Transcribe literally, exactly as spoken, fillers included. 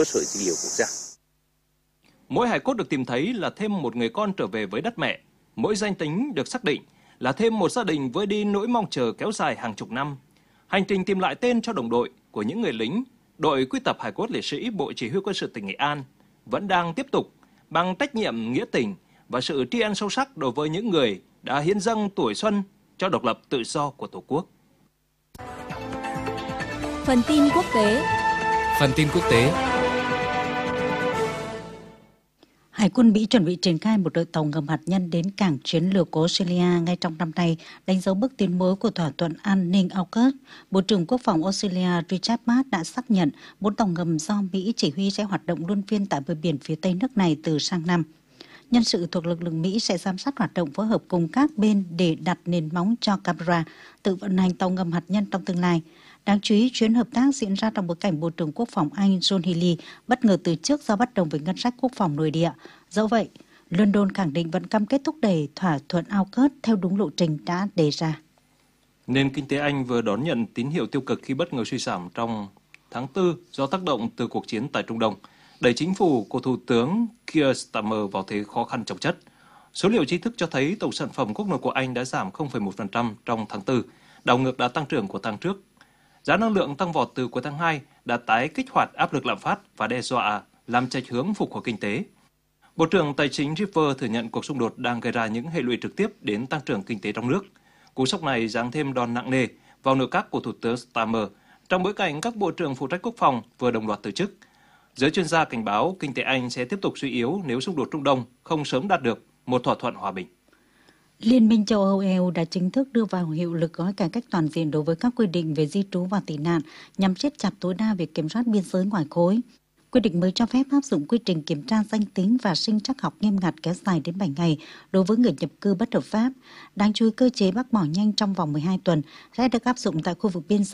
cơ sở dữ liệu quốc gia. Mỗi hài cốt được tìm thấy là thêm một người con trở về với đất mẹ. Mỗi danh tính được xác định là thêm một gia đình vơi đi nỗi mong chờ kéo dài hàng chục năm. Hành trình tìm lại tên cho đồng đội của những người lính, đội quy tập hài cốt liệt sĩ Bộ Chỉ huy Quân sự tỉnh Nghệ An vẫn đang tiếp tục bằng trách nhiệm nghĩa tình và sự tri ân sâu sắc đối với những người đã hiến dâng tuổi xuân cho độc lập tự do của Tổ quốc. Phần tin quốc tế. Phần tin quốc tế. Hải quân Mỹ chuẩn bị triển khai một đội tàu ngầm hạt nhân đến cảng chiến lược của Australia ngay trong năm nay, đánh dấu bước tiến mới của thỏa thuận an ninh AUKUS. Bộ trưởng Quốc phòng Australia Richard Marles đã xác nhận bốn tàu ngầm do Mỹ chỉ huy sẽ hoạt động luân phiên tại bờ biển phía tây nước này từ sang năm. Nhân sự thuộc lực lượng Mỹ sẽ giám sát hoạt động phối hợp cùng các bên để đặt nền móng cho Canberra tự vận hành tàu ngầm hạt nhân trong tương lai. Đáng chú ý, chuyến hợp tác diễn ra trong bối cảnh Bộ trưởng Quốc phòng Anh John Healey bất ngờ từ chức do bất đồng với ngân sách quốc phòng nội địa. Dẫu vậy, London khẳng định vẫn cam kết thúc đẩy thỏa thuận AUKUS theo đúng lộ trình đã đề ra. Nền kinh tế Anh vừa đón nhận tín hiệu tiêu cực khi bất ngờ suy giảm trong tháng tư do tác động từ cuộc chiến tại Trung Đông, đẩy chính phủ của Thủ tướng Keir Starmer vào thế khó khăn chồng chất. Số liệu chính thức cho thấy tổng sản phẩm quốc nội của Anh đã giảm không phẩy một phần trăm trong tháng tư, đảo ngược đà tăng trưởng của tháng trước. Giá năng lượng tăng vọt từ cuối tháng hai đã tái kích hoạt áp lực lạm phát và đe dọa làm chệch hướng phục hồi kinh tế. Bộ trưởng Tài chính River thừa nhận cuộc xung đột đang gây ra những hệ lụy trực tiếp đến tăng trưởng kinh tế trong nước. Cú sốc này giáng thêm đòn nặng nề vào nội các của Thủ tướng Starmer trong bối cảnh các bộ trưởng phụ trách quốc phòng vừa đồng loạt từ chức. Giới chuyên gia cảnh báo kinh tế Anh sẽ tiếp tục suy yếu nếu xung đột Trung Đông không sớm đạt được một thỏa thuận hòa bình. Liên minh châu Âu E U đã chính thức đưa vào hiệu lực gói cải cách toàn diện đối với các quy định về di trú và tị nạn nhằm siết chặt tối đa việc kiểm soát biên giới ngoài khối. Quy định mới cho phép áp dụng quy trình kiểm tra danh tính và sinh trắc học nghiêm ngặt kéo dài đến bảy ngày đối với người nhập cư bất hợp pháp. Đáng chú ý, cơ chế bác bỏ nhanh trong vòng mười hai tuần sẽ được áp dụng tại khu vực biên giới